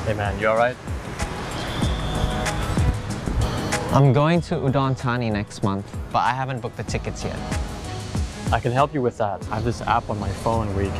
Hey man, you alright? I'm going to Udon Thani next month, but I haven't booked the tickets yet. I can help you with that. I have this app on my phone where you can